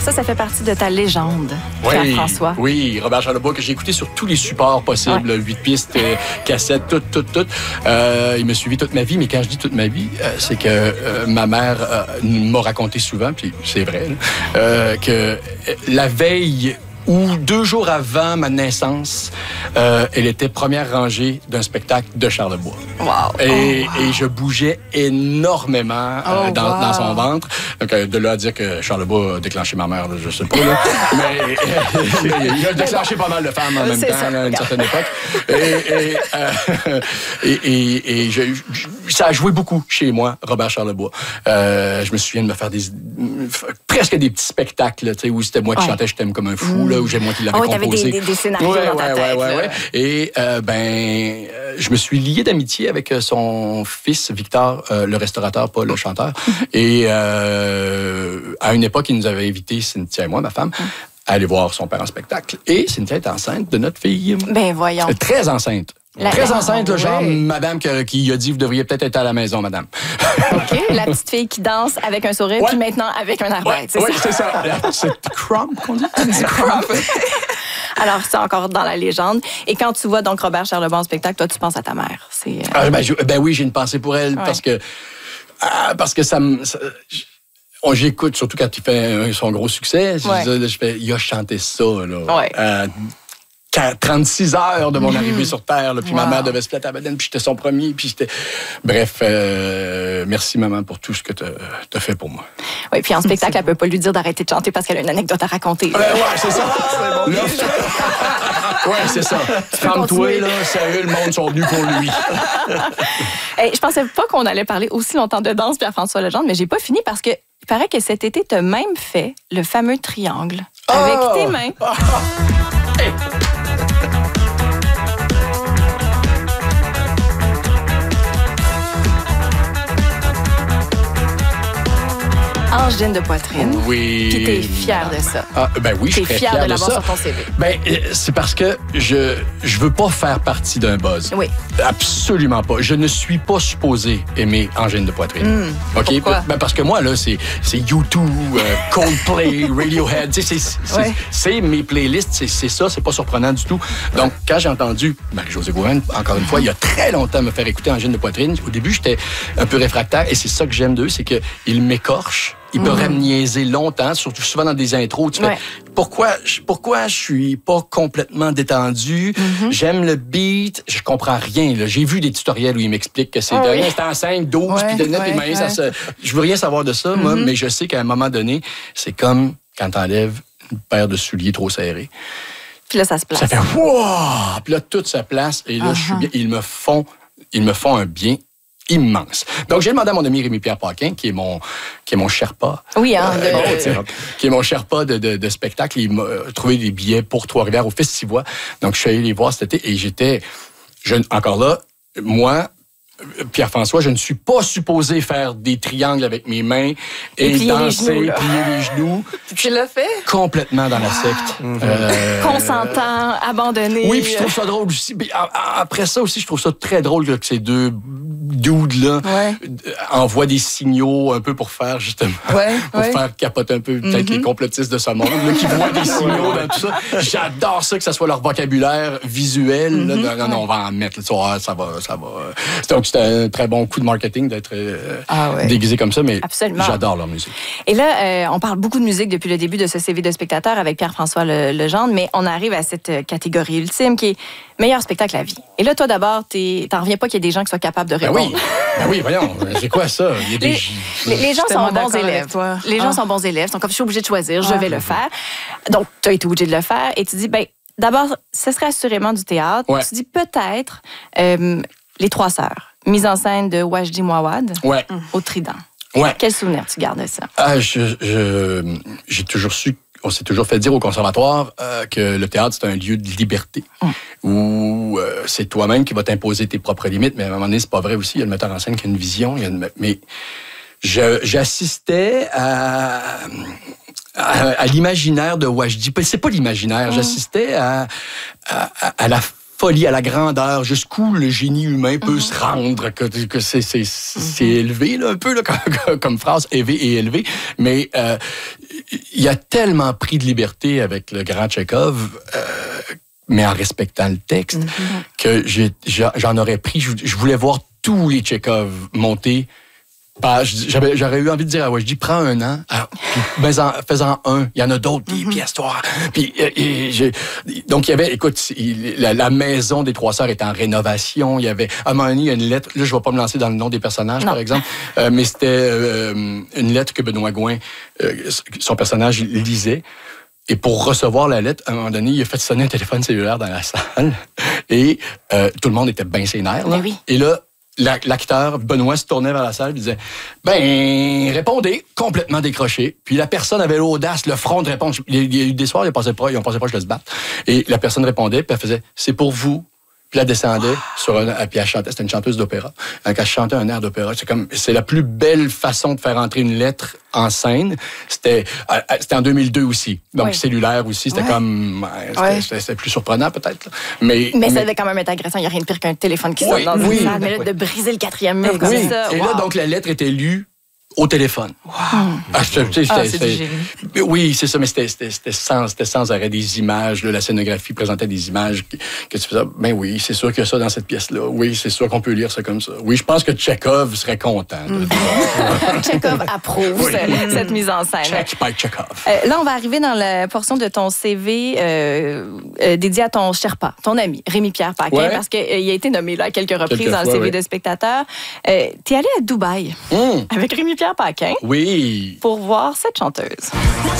ça fait partie de ta légende, Oui, Pierre-François. oui, Robert Charlebois, que j'ai écouté sur tous les supports possibles, 8 pistes, cassettes, tout. Il m'a suivi toute ma vie, mais quand je dis toute ma vie, c'est que ma mère m'a raconté souvent, puis c'est vrai, là, que la veille ou 2 jours avant ma naissance, elle était première rangée d'un spectacle de Charlebois. Wow. Et je bougeais énormément dans son ventre. Donc, de là à dire que Charlebois a déclenché ma mère, là, je sais pas. Là. mais il a déclenché pas mal de femmes en même temps, là, à une certaine époque. Ça a joué beaucoup chez moi, Robert Charlebois. Je me souviens de me faire presque des petits spectacles, là, où c'était moi qui chantais « Je t'aime comme un fou », là, où j'ai moi qui l'avais composé. T'avais des scénarios dans ta tête. Ouais. Et je me suis lié d'amitié avec son fils Victor, le restaurateur, pas le chanteur. Et à une époque, il nous avait invités, Cynthia et moi, ma femme, à aller voir son père en spectacle. Et Cynthia est enceinte de notre fille. Ben voyons. Très enceinte. Très enceinte, là, genre madame qui a dit « Vous devriez peut-être être à la maison, madame. » OK. La petite fille qui danse avec un sourire, puis maintenant avec un arbitre. Oui, c'est ça. C'est crump qu'on dit. Du crump. Alors, c'est encore dans la légende. Et quand tu vois donc Robert Charlebois en spectacle, toi, tu penses à ta mère. Oui, j'ai une pensée pour elle parce que j'écoute, surtout quand il fait son gros succès. Il a chanté ça, là. 36 heures de mon arrivée sur Terre, là, puis ma mère devait se flatter à Baden, puis j'étais son premier, puis j'étais... Bref, merci maman pour tout ce que t'as fait pour moi. Oui, puis en spectacle, elle peut pas lui dire d'arrêter de chanter parce qu'elle a une anecdote à raconter. C'est ça. C'est ça. Ferme-toi, là, sérieux, le monde sont venus pour lui. Je pensais pas qu'on allait parler aussi longtemps de danse, Pierre-François Legendre, mais j'ai pas fini parce que il paraît que cet été, t'as même fait le fameux triangle avec tes mains. Angine de poitrine. Oui. Puis t'es fier de ça. Oui, je suis fier de l'avoir sur ton CV. C'est parce que je veux pas faire partie d'un buzz. Oui. Absolument pas. Je ne suis pas supposé aimer angine de poitrine. OK? Pourquoi? Parce que moi, là, c'est U2, Coldplay, Radiohead. C'est mes playlists, c'est ça, c'est pas surprenant du tout. Donc, quand j'ai entendu Marie-Josée Gouin, encore une fois, il y a très longtemps, me faire écouter angine de poitrine, au début, j'étais un peu réfractaire et c'est ça que j'aime d'eux, c'est qu'ils m'écorchent. Ils peuvent me niaiser longtemps, surtout souvent dans des intros. Tu fais, pourquoi je suis pas complètement détendu? J'aime le beat, je comprends rien. Là. J'ai vu des tutoriels où ils m'expliquent que c'est de rester en 5, 12, puis de mettre les mains. Je veux rien savoir de ça, moi, mais je sais qu'à un moment donné, c'est comme quand t'enlèves une paire de souliers trop serrés. Puis là, ça se place. Ça fait wow! Puis là, tout se place. Et là, je suis bien. Ils me font un bien immense. Donc, j'ai demandé à mon ami Rémi-Pierre Paquin, qui est mon Sherpa. Oui, qui est mon Sherpa de spectacle. Il m'a trouvé des billets pour Trois-Rivières au Festivois. Donc, je suis allé les voir cet été et encore là, moi, Pierre-François, je ne suis pas supposé faire des triangles avec mes mains et danser, plier les genoux. Tu l'as fait? Complètement dans la secte. Consentant, abandonné. Oui, puis je trouve ça drôle aussi. Après ça aussi, je trouve ça très drôle que ces deux dudes-là envoient des signaux un peu pour faire, justement, faire capoter un peu peut-être les complotistes de ce monde, là, qui voient des signaux dans tout ça. J'adore ça, que ça soit leur vocabulaire visuel. Là. Non, on va en mettre. Là, ça va. Donc, c'était un très bon coup de marketing d'être déguisé comme ça, mais j'adore leur musique. Et là, on parle beaucoup de musique depuis le début de ce CV de spectateur avec Pierre-François Legendre, mais on arrive à cette catégorie ultime qui est meilleur spectacle à vie. Et là, toi, d'abord, t'en reviens pas qu'il y ait des gens qui soient capables de répondre. Oui, voyons. C'est quoi ça? Les gens sont bons élèves. Les gens sont bons élèves. Ils sont comme, je suis obligé de choisir, je vais le faire. Donc, tu as été obligé de le faire et tu dis, d'abord, ce serait assurément du théâtre. Tu dis peut-être Les Trois Sœurs. Mise en scène de Wajdi Mouawad au Trident. Quel souvenir tu gardes de ça? J'ai toujours su, on s'est toujours fait dire au conservatoire que le théâtre, c'est un lieu de liberté où c'est toi-même qui vas t'imposer tes propres limites, mais à un moment donné, c'est pas vrai aussi. Il y a le metteur en scène qui a une vision. Mais j'assistais à l'imaginaire de Wajdi. C'est pas l'imaginaire. J'assistais à la folie, à la grandeur, jusqu'où le génie humain peut se rendre, que c'est élevé, là, un peu, là, comme phrase, élevé. Mais il a tellement pris de liberté avec le grand Tchekhov, mais en respectant le texte, que j'en aurais pris. Je voulais voir tous les Tchekhov monter. J'aurais eu envie de dire, je dis, prends un an, fais-en un. Il y en a d'autres, des pièces, toi. Puis, donc, il y avait, écoute, la maison des Trois Sœurs est en rénovation. Il y avait, à un moment donné, il y a une lettre. Là, je ne vais pas me lancer dans le nom des personnages, par exemple, mais c'était une lettre que Benoît Gouin, son personnage, lisait. Et pour recevoir la lettre, à un moment donné, il a fait sonner un téléphone cellulaire dans la salle. Et tout le monde était bien sénère. Là. Oui. Et là, l'acteur, Benoît, se tournait vers la salle et disait « répondez », complètement décroché. Puis la personne avait l'audace, le front de répondre. Il y a eu des soirs, ils pensaient pas que je le se batte. Et la personne répondait, puis elle faisait « C'est pour vous ». Puis elle descendait puis elle chantait. C'était une chanteuse d'opéra. Donc elle chantait un air d'opéra. C'est la plus belle façon de faire entrer une lettre en scène. C'était en 2002 aussi. Donc cellulaire aussi. C'était c'était plus surprenant peut-être. Mais ça devait quand même être agressant. Il n'y a rien de pire qu'un téléphone qui sonne dans une salle. Mais là, de briser le 4e mur comme ça. Et là, donc la lettre était lue au téléphone. Wow. C'est du génie. Oui, c'est ça, mais c'était sans arrêt des images. Là, la scénographie présentait des images que tu faisais. Ben oui, c'est sûr qu'il y a ça dans cette pièce-là. Oui, c'est sûr qu'on peut lire ça comme ça. Oui, je pense que Tchekhov serait content. Tchekhov approuve cette mise en scène. Check by Tchekhov. Là, on va arriver dans la portion de ton CV dédié à ton Sherpa, ton ami, Rémi-Pierre Paquin, parce qu'il a été nommé là, à quelques reprises dans le CV de spectateur. T'es allé à Dubaï avec Rémi-Pierre Paquin. Oui. Pour voir cette chanteuse.